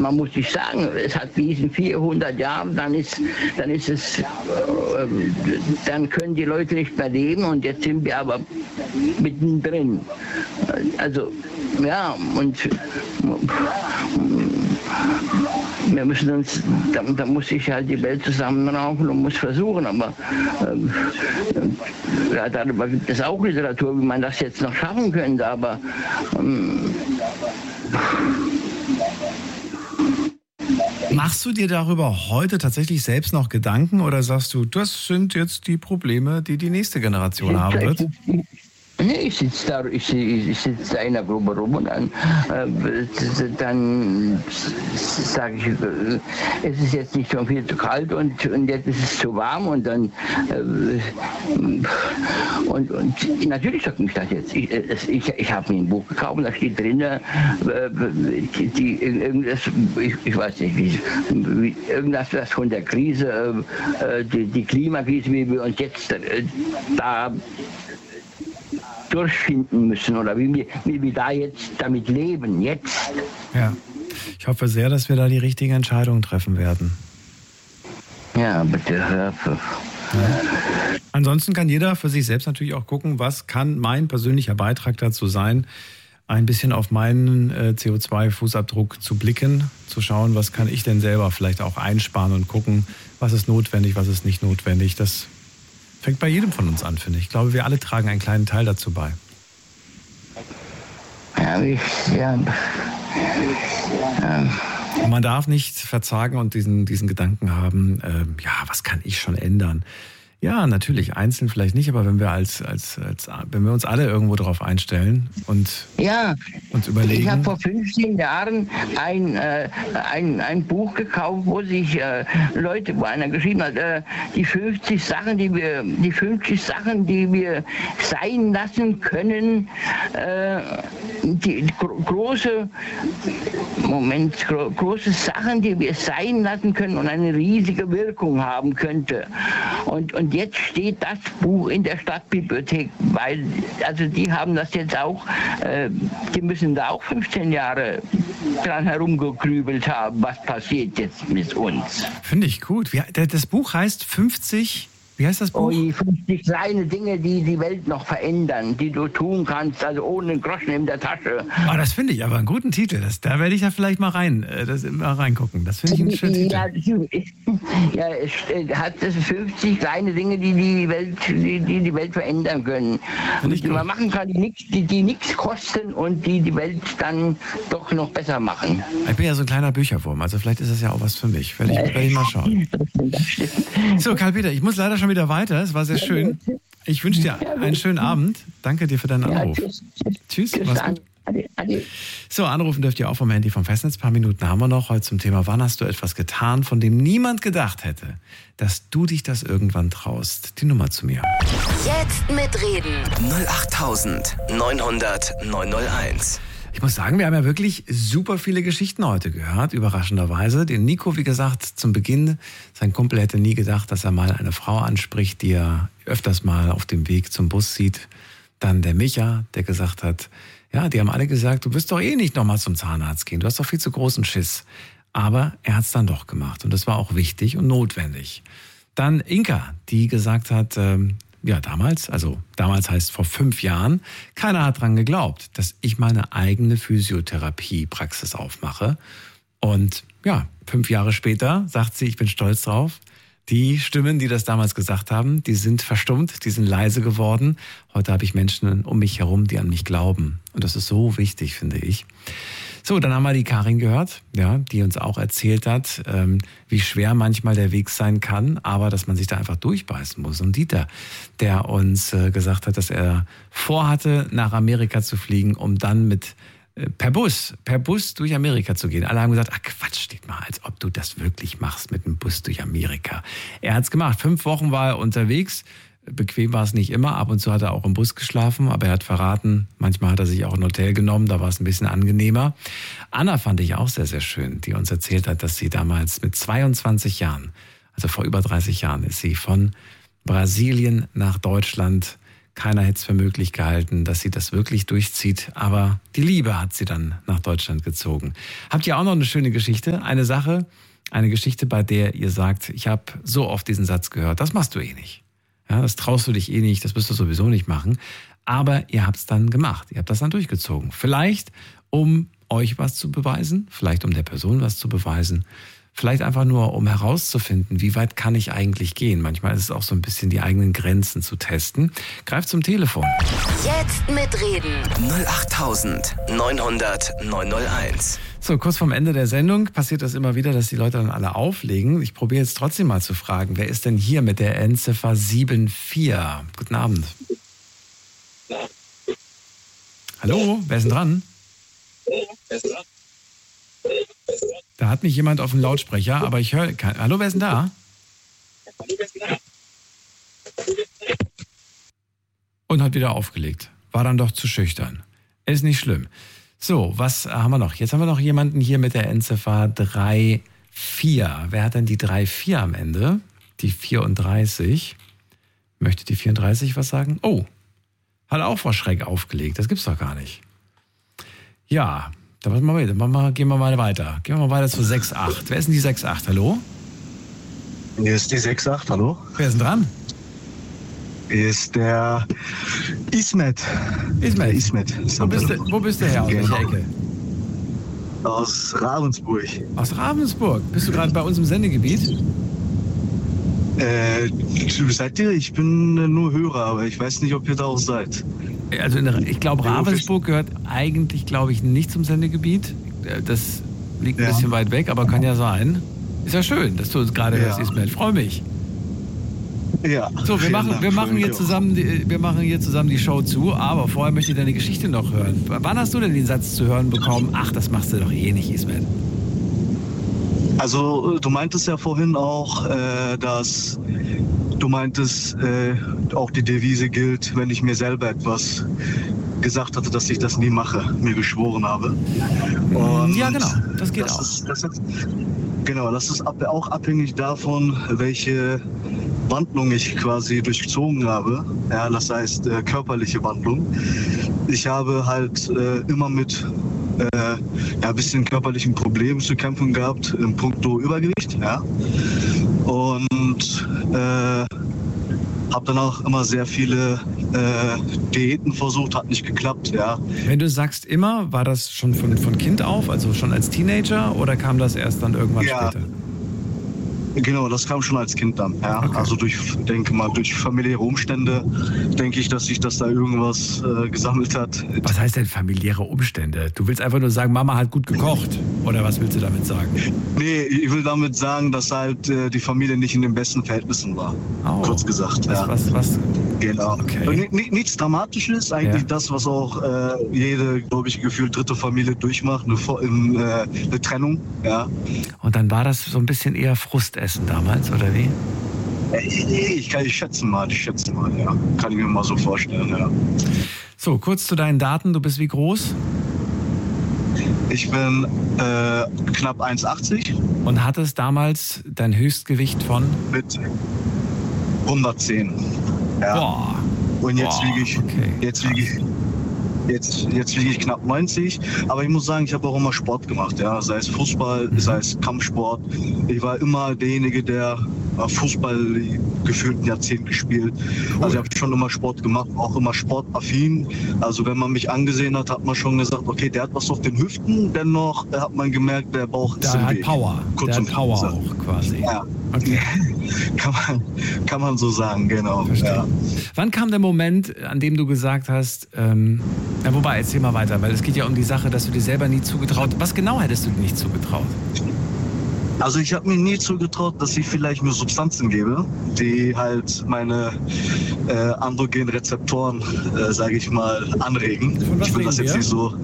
man muss sich sagen, es hat diesen 400 Jahren, dann können die Leute nicht mehr leben und jetzt sind wir aber mittendrin. Also, ja, und wir müssen uns, da muss sich halt die Welt zusammenraufen und muss versuchen, aber ja, darüber gibt es auch Literatur, wie man das jetzt noch schaffen könnte, aber machst du dir darüber heute tatsächlich selbst noch Gedanken oder sagst du, das sind jetzt die Probleme, die die nächste Generation haben wird? Nee, ich sitze da in der Gruppe rum und dann sage ich, es ist jetzt nicht schon viel zu kalt und jetzt ist es zu warm und dann und natürlich sagt mich das jetzt. Ich habe mir ein Buch gekauft und da steht drin, ich weiß nicht, wie irgendwas von der Krise, die Klimakrise, wie wir uns jetzt da durchfinden müssen oder wie wir da jetzt damit leben, jetzt. Ja, ich hoffe sehr, dass wir da die richtigen Entscheidungen treffen werden. Ja, bitte. Ja. Ansonsten kann jeder für sich selbst natürlich auch gucken, was kann mein persönlicher Beitrag dazu sein, ein bisschen auf meinen CO2-Fußabdruck zu blicken, zu schauen, was kann ich denn selber vielleicht auch einsparen und gucken, was ist notwendig, was ist nicht notwendig. Das fängt bei jedem von uns an, finde ich. Ich glaube, wir alle tragen einen kleinen Teil dazu bei. Ja. Und man darf nicht verzagen und diesen Gedanken haben, was kann ich schon ändern? Ja, natürlich, einzeln vielleicht nicht, aber wenn wir wenn wir uns alle irgendwo darauf einstellen und uns überlegen. Ich habe vor 15 Jahren ein Buch gekauft, wo sich wo einer geschrieben hat, die 50 Sachen, die wir sein lassen können, große Sachen, die wir sein lassen können und eine riesige Wirkung haben könnte. Und jetzt steht das Buch in der Stadtbibliothek, weil, also die haben das jetzt auch, die müssen da auch 15 Jahre dran herumgegrübelt haben, was passiert jetzt mit uns. Finde ich gut. Das Buch heißt 50... Wie heißt das Buch? 50 kleine Dinge, die die Welt noch verändern, die du tun kannst, also ohne einen Groschen in der Tasche. Oh, das finde ich aber einen guten Titel. Da werde ich ja vielleicht mal reingucken. Das finde ich einen schönen Titel. Ja, es hat 50 kleine Dinge, die die Welt verändern können. Die man machen kann, die nichts kosten und die Welt dann doch noch besser machen. Ich bin ja so ein kleiner Bücherwurm, also vielleicht ist das ja auch was für mich. Werde ich mal schauen. So, Karl-Peter, ich muss leider schon wieder weiter. Es war sehr schön. Ich wünsche dir einen schönen Abend. Danke dir für deinen Anruf. Tschüss. Mach's gut. Ade. So, anrufen dürft ihr auch vom Handy vom Festnetz. Ein paar Minuten haben wir noch heute zum Thema, wann hast du etwas getan, von dem niemand gedacht hätte, dass du dich das irgendwann traust. Die Nummer zu mir. Jetzt mitreden. 08900 901. Ich muss sagen, wir haben ja wirklich super viele Geschichten heute gehört, überraschenderweise. Den Nico, wie gesagt, zum Beginn, sein Kumpel hätte nie gedacht, dass er mal eine Frau anspricht, die er öfters mal auf dem Weg zum Bus sieht. Dann der Micha, der gesagt hat, ja, die haben alle gesagt, du wirst doch eh nicht nochmal zum Zahnarzt gehen, du hast doch viel zu großen Schiss. Aber er hat es dann doch gemacht und das war auch wichtig und notwendig. Dann Inka, die gesagt hat, damals heißt vor 5 Jahren, keiner hat dran geglaubt, dass ich mal eine eigene Physiotherapie-Praxis aufmache. Und 5 Jahre später sagt sie, ich bin stolz drauf. Die Stimmen, die das damals gesagt haben, die sind verstummt, die sind leise geworden. Heute habe ich Menschen um mich herum, die an mich glauben. Und das ist so wichtig, finde ich. So, dann haben wir die Karin gehört, die uns auch erzählt hat, wie schwer manchmal der Weg sein kann, aber dass man sich da einfach durchbeißen muss. Und Dieter, der uns gesagt hat, dass er vorhatte, nach Amerika zu fliegen, um dann per Bus durch Amerika zu gehen. Alle haben gesagt, Quatsch, steht mal, als ob du das wirklich machst mit dem Bus durch Amerika. Er hat's gemacht. 5 Wochen war er unterwegs. Bequem war es nicht immer. Ab und zu hat er auch im Bus geschlafen, aber er hat verraten, manchmal hat er sich auch ein Hotel genommen, da war es ein bisschen angenehmer. Anna fand ich auch sehr, sehr schön, die uns erzählt hat, dass sie damals mit 22 Jahren, also vor über 30 Jahren, ist sie von Brasilien nach Deutschland Keiner hätte es für möglich gehalten, dass sie das wirklich durchzieht. Aber die Liebe hat sie dann nach Deutschland gezogen. Habt ihr auch noch eine schöne Geschichte? Eine Geschichte, bei der ihr sagt, ich habe so oft diesen Satz gehört, das machst du eh nicht. Ja, das traust du dich eh nicht, das wirst du sowieso nicht machen. Aber ihr habt es dann gemacht, ihr habt das dann durchgezogen. Vielleicht, um euch was zu beweisen, vielleicht um der Person was zu beweisen, vielleicht einfach nur, um herauszufinden, wie weit kann ich eigentlich gehen. Manchmal ist es auch so ein bisschen die eigenen Grenzen zu testen. Greift zum Telefon. Jetzt mitreden. 08900 901. So, kurz vorm Ende der Sendung passiert das immer wieder, dass die Leute dann alle auflegen. Ich probiere jetzt trotzdem mal zu fragen, wer ist denn hier mit der Endziffer 74? Guten Abend. Hallo, wer ist denn dran? Da hat mich jemand auf dem Lautsprecher, aber ich höre kein. Hallo, wer ist denn da? Und hat wieder aufgelegt. War dann doch zu schüchtern. Ist nicht schlimm. So, was haben wir noch? Jetzt haben wir noch jemanden hier mit der Endziffer 34. Wer hat denn die 34 am Ende? Die 34. Möchte die 34 was sagen? Oh, hat auch Frau Schreck aufgelegt. Das gibt's doch gar nicht. Ja, dann gehen wir mal weiter. Gehen wir mal weiter zu 6-8. Wer ist denn die 6-8? Hallo? Hier ist die 6-8, hallo? Wer ist denn dran? Hier ist der Ismet. Ismet. Wo bist du her? Aus welcher Ecke? Aus Ravensburg. Aus Ravensburg? Bist du gerade bei uns im Sendegebiet? Seid ihr? Ich bin nur Hörer, aber ich weiß nicht, ob ihr da auch seid. Also ich glaube, Ravensburg gehört eigentlich, nicht zum Sendegebiet. Das liegt ein bisschen weit weg, aber kann ja sein. Ist ja schön, dass du uns gerade hörst, Ismet. Freue mich. Ja. So, wir machen hier zusammen die Show zu, aber vorher möchte ich deine Geschichte noch hören. Wann hast du denn den Satz zu hören bekommen, ach, das machst du doch eh nicht, Ismet? Also, du meintest ja vorhin auch, dass du meintest, auch die Devise gilt, wenn ich mir selber etwas gesagt hatte, dass ich das nie mache, mir geschworen habe. Und ja, genau, das geht auch. Das ist auch abhängig davon, welche Wandlung ich quasi durchzogen habe. Ja, das heißt körperliche Wandlung. Ich habe halt immer mit ein bisschen körperlichen Problemen zu kämpfen gehabt in puncto Übergewicht. Ja. Und habe dann auch immer sehr viele Diäten versucht, hat nicht geklappt. Ja. Wenn du sagst immer, war das schon von Kind auf, also schon als Teenager, oder kam das erst dann irgendwann später? Genau, das kam schon als Kind dann. Ja. Okay. Also durch familiäre Umstände denke ich, dass sich das da irgendwas gesammelt hat. Was heißt denn familiäre Umstände? Du willst einfach nur sagen, Mama hat gut gekocht, oder was willst du damit sagen? Nee, ich will damit sagen, dass halt die Familie nicht in den besten Verhältnissen war. Oh. Kurz gesagt. Was? Genau. Okay. Nichts Dramatisches, eigentlich das, was auch jede, glaube ich, gefühlt dritte Familie durchmacht, eine Trennung. Ja. Und dann war das so ein bisschen eher Frustessen damals, oder wie? Ich schätze mal, ja. Kann ich mir mal so vorstellen, ja. So, kurz zu deinen Daten. Du bist wie groß? Ich bin knapp 1,80. Und hattest damals dein Höchstgewicht von? Mit 110. Ja. Boah. Und jetzt wiege ich knapp 90, aber ich muss sagen, ich habe auch immer Sport gemacht, ja, sei es Fußball, sei es Kampfsport. Ich war immer derjenige, der Fußball gefühlt ein Jahrzehnt gespielt. Cool. Also ich habe schon immer Sport gemacht, auch immer sportaffin. Also wenn man mich angesehen hat, hat man schon gesagt, okay, der hat was auf den Hüften, dennoch hat man gemerkt, der Bauch ist im Weg. Power. Der hat Power auch quasi. Ja. Okay. Kann man so sagen, genau. Ja. Wann kam der Moment, an dem du gesagt hast, wobei, erzähl mal weiter, weil es geht ja um die Sache, dass du dir selber nie zugetraut. Was genau hättest du dir nicht zugetraut? Also ich habe mir nie zugetraut, dass ich vielleicht mir Substanzen gebe, die halt meine androgenen Rezeptoren, sage ich mal, anregen. Von was ich will das jetzt nicht so.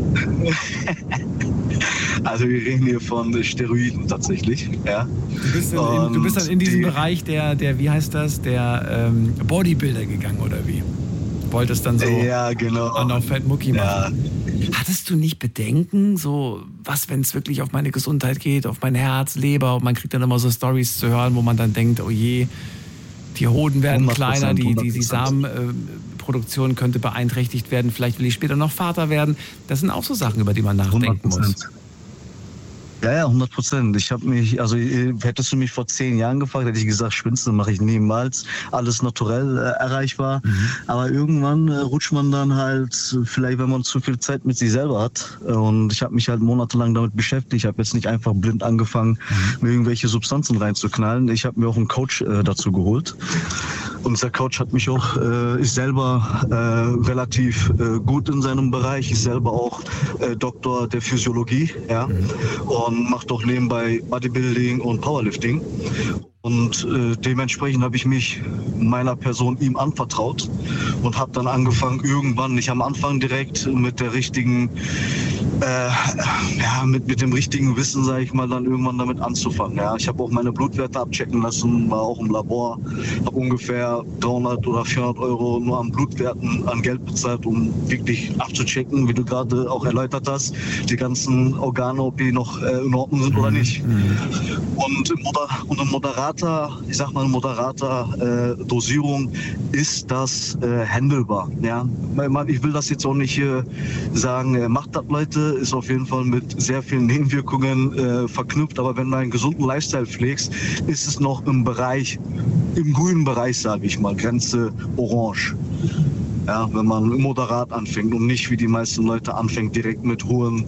Also wir reden hier von Steroiden tatsächlich. Ja. Du bist dann in diesen Bereich der wie heißt das, der Bodybuilder gegangen, oder wie? Wolltest dann so auf Fettmucki machen. Ja. Hattest du nicht Bedenken, so was, wenn es wirklich auf meine Gesundheit geht, auf mein Herz, Leber, und man kriegt dann immer so Storys zu hören, wo man dann denkt, oh je, die Hoden werden kleiner, die Samen Produktion könnte beeinträchtigt werden, vielleicht will ich später noch Vater werden. Das sind auch so Sachen, über die man nachdenken 100%. muss. Ja, 100%. Ich habe mich, also hättest du mich vor 10 Jahren gefragt, hätte ich gesagt, spinnst du, mache ich niemals. Alles naturell erreichbar. Aber irgendwann rutscht man dann halt, vielleicht wenn man zu viel Zeit mit sich selber hat. Und ich habe mich halt monatelang damit beschäftigt. Ich habe jetzt nicht einfach blind angefangen, mir irgendwelche Substanzen reinzuknallen. Ich habe mir auch einen Coach dazu geholt. Und dieser Coach hat mich auch, ist selber relativ gut in seinem Bereich, ist selber auch Doktor der Physiologie, ja. Und macht auch nebenbei Bodybuilding und Powerlifting. Und dementsprechend habe ich mich meiner Person ihm anvertraut und habe dann angefangen, irgendwann, nicht am Anfang direkt mit der richtigen, mit dem richtigen Wissen, sage ich mal, dann irgendwann damit anzufangen. Ja, ich habe auch meine Blutwerte abchecken lassen, war auch im Labor, habe ungefähr 300 oder 400 Euro nur an Blutwerten an Geld bezahlt, um wirklich abzuchecken, wie du gerade auch erläutert hast, die ganzen Organe, ob die noch in Ordnung sind oder nicht. Und in moderater Dosierung ist das handelbar. Ja? Ich will das jetzt auch nicht sagen, macht das, Leute, ist auf jeden Fall mit sehr vielen Nebenwirkungen verknüpft, aber wenn du einen gesunden Lifestyle pflegst, ist es noch im grünen Bereich, sage ich mal, Grenze orange. Ja, wenn man moderat anfängt und nicht wie die meisten Leute anfängt, direkt mit hohen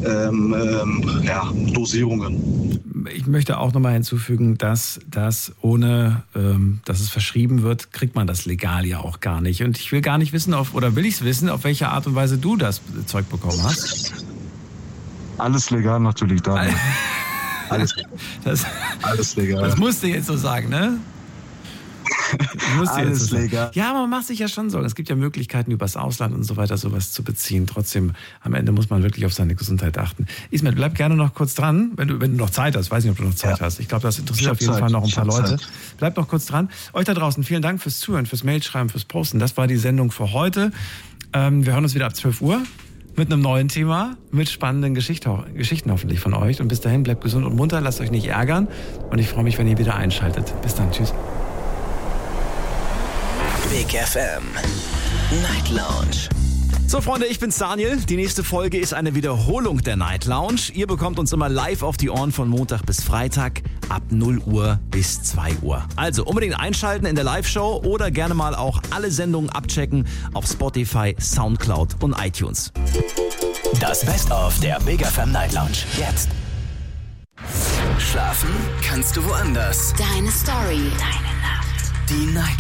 Dosierungen. Ich möchte auch nochmal hinzufügen, dass das ohne, dass es verschrieben wird, kriegt man das legal ja auch gar nicht. Und ich will gar nicht wissen, will ich es wissen, auf welche Art und Weise du das Zeug bekommen hast? Alles legal natürlich, Daniel. Alles legal. Das musst du jetzt so sagen, ne? Alles legal. Ja, aber man macht sich ja schon Sorgen. Es gibt ja Möglichkeiten, übers Ausland und so weiter sowas zu beziehen. Trotzdem, am Ende muss man wirklich auf seine Gesundheit achten. Ismail, bleib gerne noch kurz dran, wenn du noch Zeit hast. Weiß nicht, ob du noch Zeit hast. Ich glaube, das interessiert auf jeden Fall noch ein paar Leute. Bleib noch kurz dran. Euch da draußen, vielen Dank fürs Zuhören, fürs Mailschreiben, fürs Posten. Das war die Sendung für heute. Wir hören uns wieder ab 12 Uhr mit einem neuen Thema, mit spannenden Geschichten hoffentlich von euch. Und bis dahin, bleibt gesund und munter, lasst euch nicht ärgern. Und ich freue mich, wenn ihr wieder einschaltet. Bis dann, tschüss. Big FM Night Lounge. So Freunde, ich bin's Daniel. Die nächste Folge ist eine Wiederholung der Night Lounge. Ihr bekommt uns immer live auf die Ohren von Montag bis Freitag ab 0 Uhr bis 2 Uhr. Also unbedingt einschalten in der Live-Show oder gerne mal auch alle Sendungen abchecken auf Spotify, Soundcloud und iTunes. Das Best-of der Big FM Night Lounge. Jetzt. Schlafen kannst du woanders. Deine Story. Deine Nacht. Die Night